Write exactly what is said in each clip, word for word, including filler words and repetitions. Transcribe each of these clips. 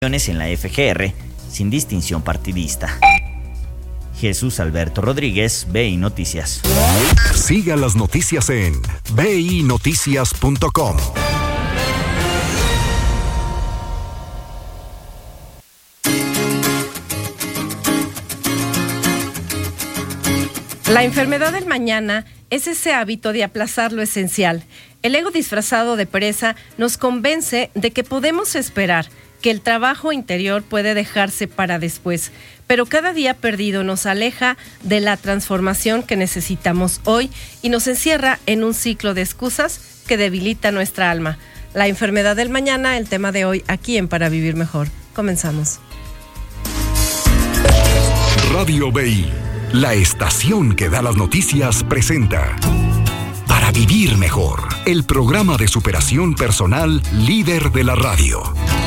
en la F G R sin distinción partidista. Jesús Alberto Rodríguez, B I Noticias. Siga las noticias en b i noticias punto com. La enfermedad del mañana es ese hábito de aplazar lo esencial. El ego disfrazado de pereza nos convence de que podemos esperar, que el trabajo interior puede dejarse para después, pero cada día perdido nos aleja de la transformación que necesitamos hoy y nos encierra en un ciclo de excusas que debilita nuestra alma. La enfermedad del mañana, el tema de hoy aquí en Para Vivir Mejor. Comenzamos. Radio B I, la estación que da las noticias, presenta Para Vivir Mejor, el programa de superación personal líder de la radio.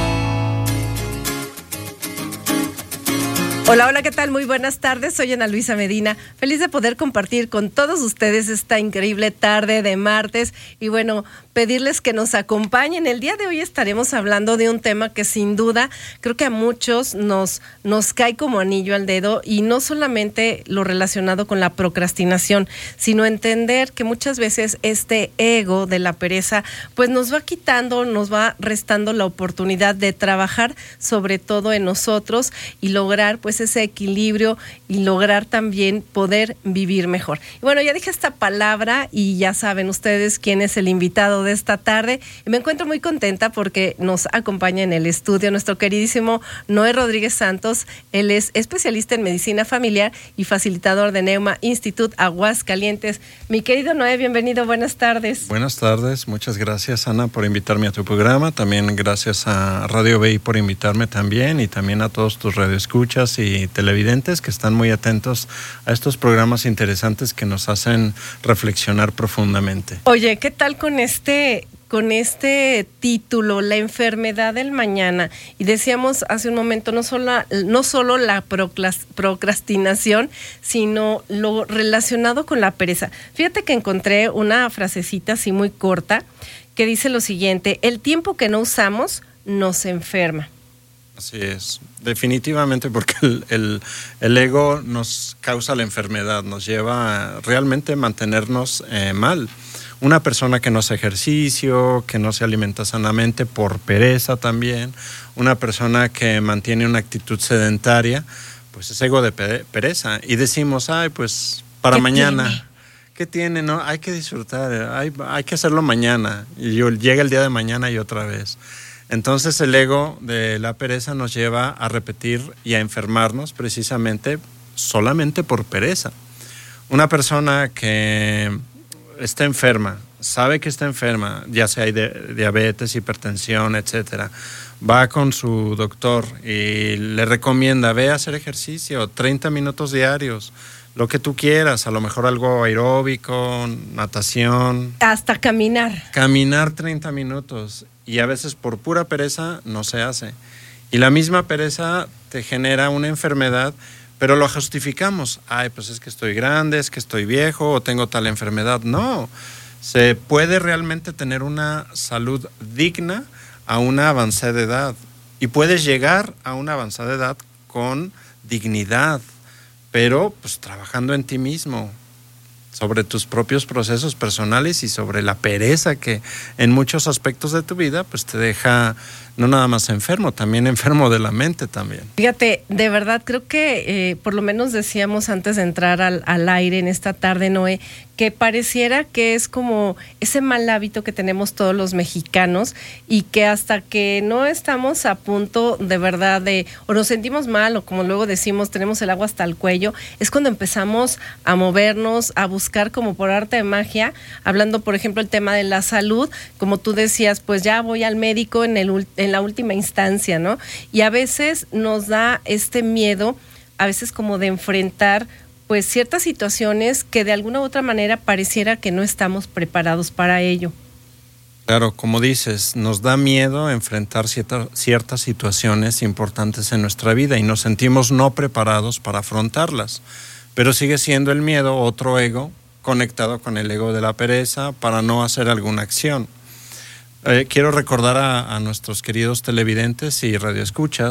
Hola, hola, ¿qué tal? Muy buenas tardes, soy Ana Luisa Medina, feliz de poder compartir con todos ustedes esta increíble tarde de martes y bueno, pedirles que nos acompañen. El día de hoy estaremos hablando de un tema que sin duda creo que a muchos nos, nos cae como anillo al dedo y no solamente lo relacionado con la procrastinación, sino entender que muchas veces este ego de la pereza pues nos va quitando, nos va restando la oportunidad de trabajar sobre todo en nosotros y lograr pues ese equilibrio y lograr también poder vivir mejor. Y bueno, ya dije esta palabra y ya saben ustedes quién es el invitado de esta tarde y me encuentro muy contenta porque nos acompaña en el estudio nuestro queridísimo Noé Rodríguez Santos. Él es especialista en medicina familiar y facilitador de Neuma Institute Aguascalientes. Mi querido Noé, bienvenido, buenas tardes. Buenas tardes, muchas gracias Ana por invitarme a tu programa, también gracias a Radio B I por invitarme también y también a todos tus radioescuchas y televidentes que están muy atentos a estos programas interesantes que nos hacen reflexionar profundamente. Oye, ¿qué tal con este, con este título, la enfermedad del mañana? Y decíamos hace un momento, no solo, no solo la procrastinación, sino lo relacionado con la pereza. Fíjate que encontré una frasecita así muy corta que dice lo siguiente: el tiempo que no usamos nos enferma. Así es, definitivamente, porque el, el, el ego nos causa la enfermedad, nos lleva a realmente mantenernos eh, mal. Una persona que no hace ejercicio, que no se alimenta sanamente por pereza también, una persona que mantiene una actitud sedentaria, pues es ego de pereza. Y decimos, ay, pues para mañana. Tiene? ¿Qué tiene? No, hay que disfrutar, hay, hay que hacerlo mañana. Y yo, llega el día de mañana y otra vez. Entonces el ego de la pereza nos lleva a repetir y a enfermarnos precisamente solamente por pereza. Una persona que está enferma, sabe que está enferma, ya sea de diabetes, hipertensión, etcétera, va con su doctor y le recomienda, ve a hacer ejercicio, treinta minutos diarios, lo que tú quieras, a lo mejor algo aeróbico, natación. Hasta caminar. Caminar treinta minutos. Y a veces por pura pereza no se hace. Y la misma pereza te genera una enfermedad, pero lo justificamos. Ay, pues es que estoy grande, es que estoy viejo o tengo tal enfermedad. No, se puede realmente tener una salud digna a una avanzada edad. Y puedes llegar a una avanzada edad con dignidad, pero pues trabajando en ti mismo, sobre tus propios procesos personales y sobre la pereza que en muchos aspectos de tu vida pues te deja no nada más enfermo, también enfermo de la mente también. Fíjate, de verdad creo que eh, por lo menos decíamos antes de entrar al, al aire en esta tarde, Noé, que pareciera que es como ese mal hábito que tenemos todos los mexicanos y que hasta que no estamos a punto de verdad de, o nos sentimos mal o como luego decimos, tenemos el agua hasta el cuello, es cuando empezamos a movernos, a buscar como por arte de magia, hablando por ejemplo el tema de la salud, como tú decías, pues ya voy al médico en el en la última instancia, ¿no? Y a veces nos da este miedo, a veces como de enfrentar pues ciertas situaciones que de alguna u otra manera pareciera que no estamos preparados para ello. Claro, como dices, nos da miedo enfrentar cierta, ciertas situaciones importantes en nuestra vida y nos sentimos no preparados para afrontarlas, pero sigue siendo el miedo otro ego conectado con el ego de la pereza para no hacer alguna acción. Eh, quiero recordar a, a nuestros queridos televidentes y radioescuchas